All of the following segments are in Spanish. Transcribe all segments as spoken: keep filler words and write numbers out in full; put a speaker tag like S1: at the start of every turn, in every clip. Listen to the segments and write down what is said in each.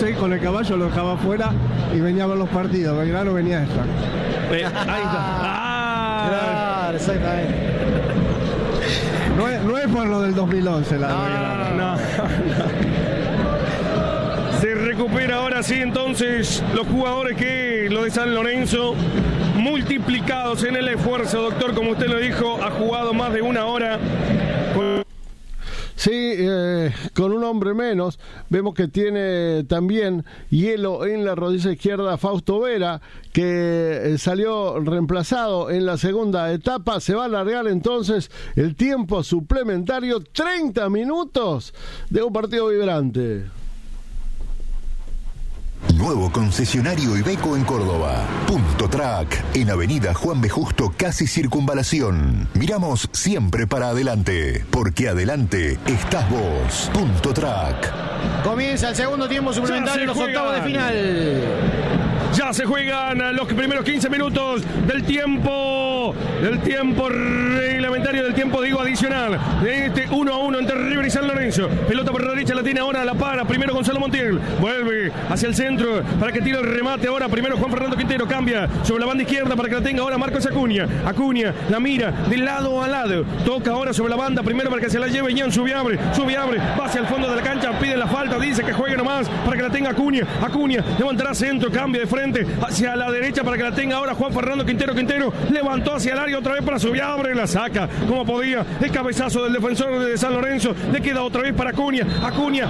S1: seis con el caballo, lo dejaba afuera y venía a ver los partidos. Belgrano venía esta.
S2: Eh, ahí está. Ah,
S3: Claro, exactamente.
S1: No es, no es por lo del dos mil once la de
S2: no,
S1: Belgrano.
S2: no, no. Se recupera ahora sí entonces los jugadores que lo de San Lorenzo, multiplicados en el esfuerzo, doctor, como usted lo dijo, ha jugado más de una hora.
S4: Sí, eh, con un hombre menos. Vemos que tiene también hielo en la rodilla izquierda Fausto Vera, que eh, salió reemplazado en la segunda etapa. Se va a alargar entonces el tiempo suplementario, treinta minutos de un partido vibrante.
S5: Nuevo concesionario Iveco en Córdoba. Punto Track, en Avenida Juan B. Justo, casi Circunvalación. Miramos siempre para adelante, porque adelante estás vos. Punto Track.
S3: Comienza el segundo tiempo suplementario, los
S2: juegan.
S3: octavos de final.
S2: Ya se juegan los primeros quince minutos del tiempo, del tiempo reglamentario, del tiempo, digo, adicional, de este uno a uno entre River y San Lorenzo. Pelota por la derecha, la tiene ahora, la para, primero Gonzalo Montiel, vuelve hacia el centro para que tire el remate ahora, primero Juan Fernando Quintero, cambia sobre la banda izquierda para que la tenga ahora Marcos Acuña. Acuña la mira de lado a lado, toca ahora sobre la banda, primero para que se la lleve Ian Subiabre, Subiabre va hacia el fondo de la cancha, pide la falta, dice que juegue nomás para que la tenga Acuña. Acuña levantará centro, cambia de frente hacia la derecha para que la tenga ahora Juan Fernando Quintero. Quintero levantó hacia el área otra vez para Subiabre, la saca como podía, el cabezazo del defensor de San Lorenzo, le queda otra vez para Acuña. Acuña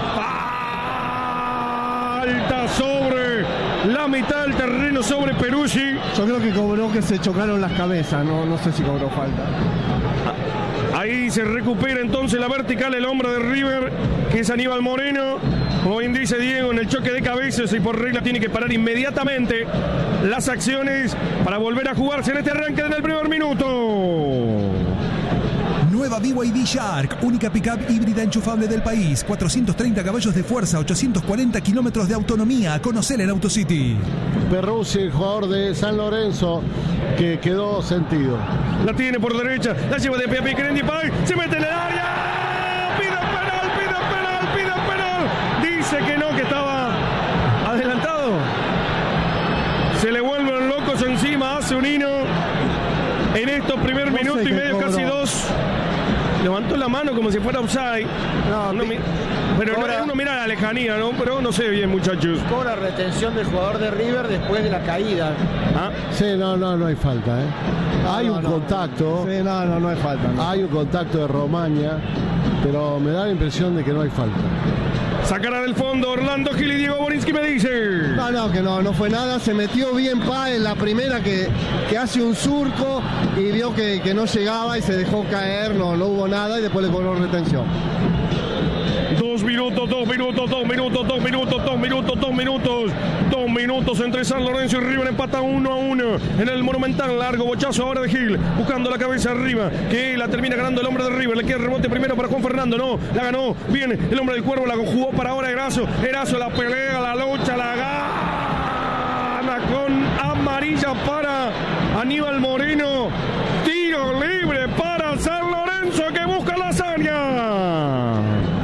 S2: alta sobre la mitad del terreno, sobre Peruzzi.
S1: Yo creo que cobró que se chocaron las cabezas, no, no sé si cobró falta.
S2: Ahí se recupera entonces la vertical, el hombre de River, que es Aníbal Moreno. Como bien dice Diego, en el choque de cabezas y por regla tiene que parar inmediatamente las acciones para volver a jugarse en este arranque en el primer minuto.
S6: Nueva B Y D Shark, única pickup híbrida enchufable del país. cuatrocientos treinta caballos de fuerza, ochocientos cuarenta kilómetros de autonomía. Conocer en AutoCity.
S4: Perruzzi, el jugador de San Lorenzo, que quedó sentido.
S2: La tiene por derecha, la lleva de pie a pie Kerendi Pay, se mete en el área. Pide penal, pide penal, pide penal. Dice que no, que estaba adelantado. Se le vuelven locos encima a Zunino. En estos primer
S1: No
S2: minuto
S1: sé
S2: y
S1: qué
S2: medio,
S1: cobró.
S2: casi dos. Levantó la mano como si fuera offside.
S3: No,
S2: No,
S3: pi-
S2: mi- pero
S3: cobra-
S2: no, uno mira la lejanía, ¿no? Pero no sé bien, muchachos.
S3: Cobra retención del jugador de River después de la caída.
S2: ¿Ah?
S4: Sí, no, no, no hay falta, ¿eh? Hay
S1: No,
S4: un
S1: no.
S4: contacto,
S1: Sí, no, no, no hay falta. No.
S4: hay un contacto de Romaña, pero me da la impresión de que no hay falta.
S2: Sacará del fondo Orlando Gil y Diego Borinsky me dice.
S1: No, no, que no, no fue nada. Se metió bien Pa en la primera que, que hace un surco y vio que, que no llegaba y se dejó caer, no, no hubo nada y después le cobró retención.
S2: Dos minutos, dos minutos, dos minutos, dos minutos, dos minutos, dos minutos, dos minutos entre San Lorenzo y River, empata uno a uno en el Monumental. Largo bochazo ahora de Gil, buscando la cabeza arriba, que la termina ganando el hombre de River. Le queda el rebote primero para Juan Fernando, no, la ganó bien el hombre del Cuervo, la jugó para ahora Erazo. Erazo la pelea, la lucha, la gana con amarilla para Aníbal Moreno. Tiro libre para San Lorenzo que busca la hazaña.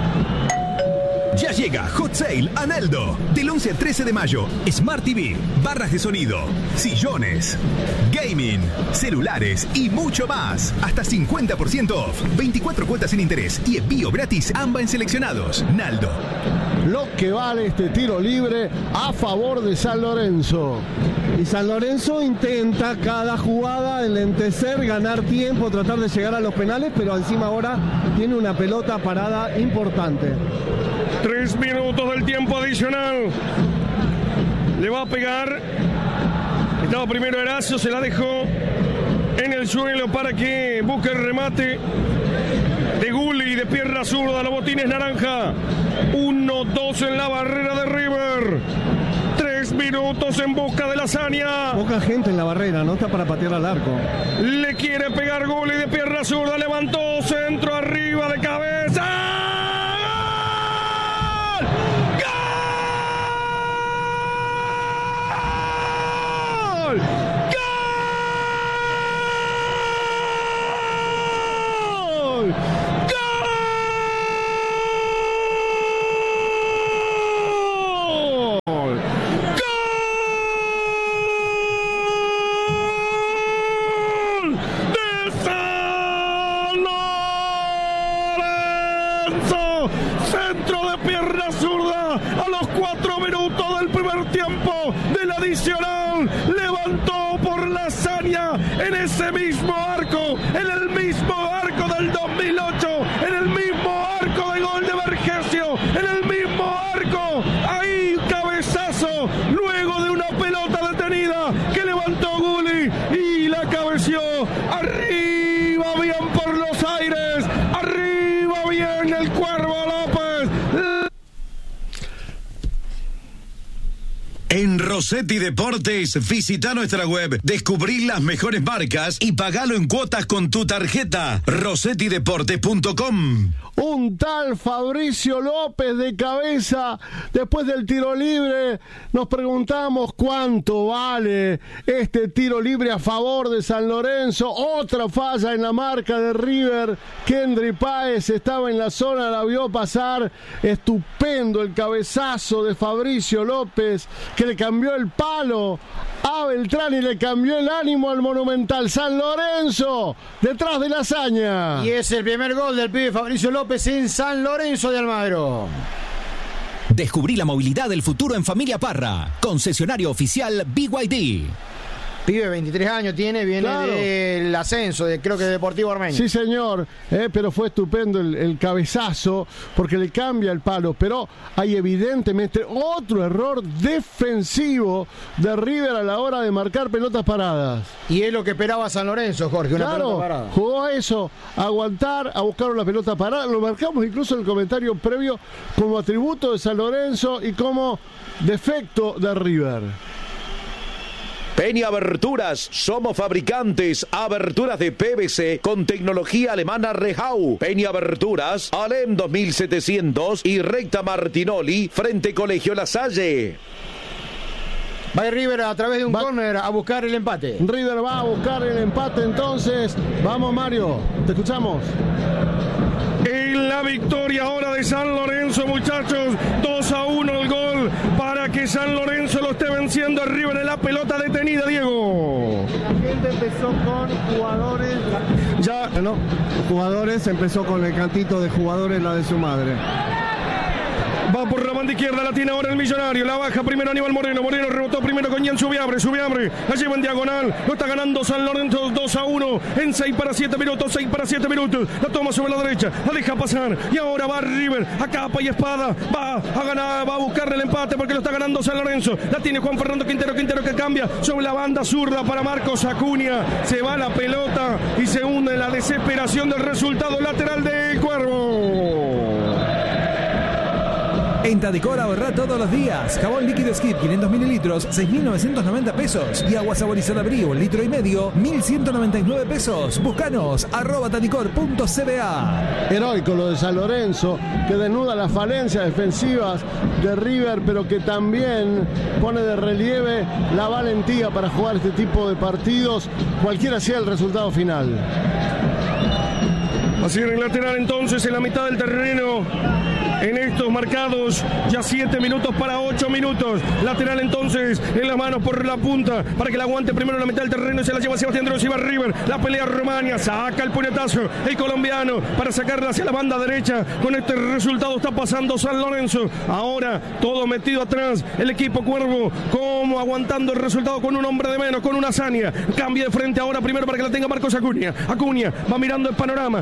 S6: Ya llega Hot Sale a Naldo. Del once al trece de mayo. Smart T V, barras de sonido, sillones, gaming, celulares y mucho más. Hasta cincuenta por ciento off. veinticuatro cuotas sin interés y envío gratis AMBA en seleccionados. Naldo.
S4: Lo que vale este tiro libre a favor de San Lorenzo.
S1: Y San Lorenzo intenta cada jugada enlentecer, ganar tiempo, tratar de llegar a los penales, pero encima ahora tiene una pelota parada importante.
S2: Tres minutos del tiempo adicional. Le va a pegar. Estaba primero Erazo, se la dejó en el suelo para que busque el remate de Gulli de pierna zurda. La botina es naranja. uno dos en la barrera de River. Tres minutos en busca de la hazaña.
S1: Poca gente en la barrera, no está para patear al arco.
S2: Le quiere pegar Gulli de pierna zurda. Levantó centro arriba de cabeza. Cuatro minutos del primer tiempo del adicional. Levantó por la hazaña en ese mismo arco, en el mismo arco del dos mil ocho, en el mismo arco de gol de Vergesio, en el mismo arco. Ahí cabezazo, luego de una pelota detenida que levantó Gulli y la cabeció arriba, bien por los aires, arriba bien el Cuervo López.
S7: En Rossetti Deportes, visita nuestra web, descubrí las mejores marcas y pagalo en cuotas con tu tarjeta. rossetti deportes punto com.
S4: Un tal Fabricio López de cabeza, después del tiro libre, nos preguntamos cuánto vale este tiro libre a favor de San Lorenzo. Otra falla en la marca de River. Kendry Páez estaba en la zona, la vio pasar. Estupendo el cabezazo de Fabricio López, que le cambió el palo a Beltrán y le cambió el ánimo al Monumental. San Lorenzo, detrás de la hazaña.
S3: Y es el primer gol del pibe Fabricio López en San Lorenzo de Almagro.
S6: Descubrí la movilidad del futuro en Familia Parra. Concesionario oficial B Y D.
S3: Pibe, veintitrés años tiene, viene
S4: Claro.
S3: del ascenso, de, creo que de Deportivo Armenio.
S4: Sí, señor, eh, pero fue estupendo el, el cabezazo porque le cambia el palo, pero hay evidentemente otro error defensivo de River a la hora de marcar pelotas paradas.
S3: Y es lo que esperaba San Lorenzo, Jorge, una
S4: Claro,
S3: pelota parada.
S4: jugó a eso, a aguantar, a buscar una pelota parada. Lo marcamos incluso en el comentario previo como atributo de San Lorenzo y como defecto de River.
S8: Peña Aberturas, somos fabricantes, aberturas de P V C con tecnología alemana Rehau. Peña Aberturas, Alem dos mil setecientos y Recta Martinoli, frente Colegio La Salle.
S3: Va River a través de un
S4: Va-
S3: córner a buscar el empate.
S4: River va a buscar el empate entonces. Vamos, Mario, te escuchamos.
S2: En la victoria ahora de San Lorenzo, muchachos, dos a uno el gol para que San Lorenzo lo esté venciendo a River en la pelota detenida, Diego.
S1: La gente empezó con jugadores,
S2: Ya,
S1: no, jugadores, empezó con el cantito de jugadores, la de su madre.
S2: va por la banda izquierda, la tiene ahora el Millonario, la baja primero Aníbal Moreno, Moreno rebotó primero con Jan Subiabre, Subiabre, la lleva en diagonal, lo está ganando San Lorenzo dos a uno, en seis para siete minutos, seis para siete minutos, la toma sobre la derecha, la deja pasar, y ahora va River, a capa y espada, va a ganar, va a buscarle el empate porque lo está ganando San Lorenzo, la tiene Juan Fernando Quintero, Quintero que cambia sobre la banda zurda para Marcos Acuña, se va la pelota y se hunde en la desesperación del resultado lateral del Cuervo.
S9: En Tadicor ahorra todos los días. Jabón líquido Skip quinientos mililitros, seis mil novecientos noventa pesos. Y agua saborizada Brío, un litro y medio, mil ciento noventa y nueve pesos. Búscanos, arroba tadicor punto c b a.
S4: Heroico lo de San Lorenzo, que desnuda las falencias defensivas de River, pero que también pone de relieve la valentía para jugar este tipo de partidos, cualquiera sea el resultado final.
S2: Así en el lateral entonces, en la mitad del terreno, en estos marcados, ya siete minutos para ocho minutos. Lateral entonces, en las manos por la punta, para que la aguante primero en la mitad del terreno y se la lleva Sebastián de los Ibar River. La pelea Romania, saca el puñetazo, el colombiano, para sacarla hacia la banda derecha. Con este resultado está pasando San Lorenzo. Ahora, todo metido atrás, el equipo Cuervo, como aguantando el resultado con un hombre de menos, con una hazaña. Cambia de frente ahora primero para que la tenga Marcos Acuña. Acuña va mirando el panorama.